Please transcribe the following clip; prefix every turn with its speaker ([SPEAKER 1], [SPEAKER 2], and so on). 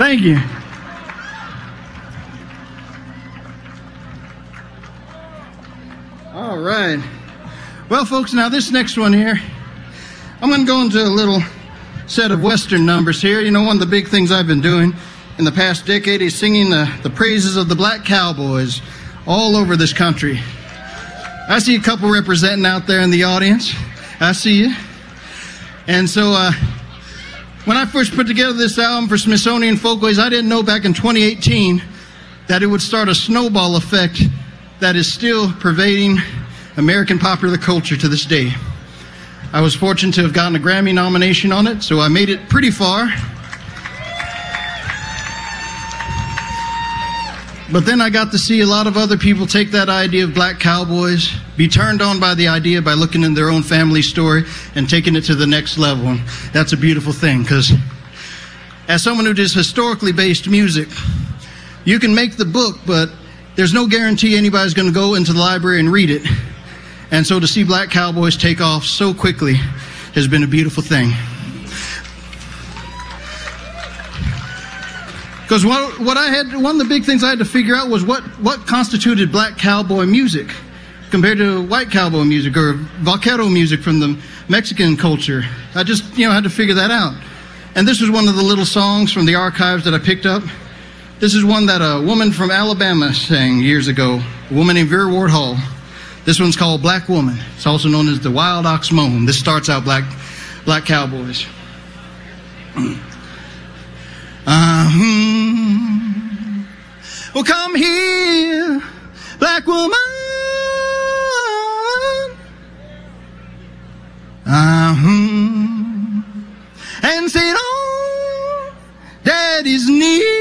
[SPEAKER 1] Thank you. All right. Well, folks, now this next one here, I'm going to go into a little set of Western numbers here. You know, one of the big things I've been doing in the past decade is singing the praises of the black cowboys all over this country. I see a couple representing out there in the audience. I see you. And so when I first put together this album for Smithsonian Folkways, I didn't know back in 2018 that it would start a snowball effect that is still pervading American popular culture to this day. I was fortunate to have gotten a Grammy nomination on it, so I made it pretty far. But then I got to see a lot of other people take that idea of black cowboys, be turned on by the idea by looking in their own family story and taking it to the next level. And that's a beautiful thing, because as someone who does historically based music, you can make the book, but there's no guarantee anybody's going to go into the library and read it. And so to see black cowboys take off so quickly has been a beautiful thing. Because one of the big things I had to figure out was what constituted black cowboy music compared to white cowboy music or vaquero music from the Mexican culture. I just, had to figure that out. And this was one of the little songs from the archives that I picked up. This is one that a woman from Alabama sang years ago, a woman named Vera Ward Hall. This one's called Black Woman. It's also known as the Wild Ox Moan. This starts out black cowboys. Well, come here, black woman. And sit on daddy's knee.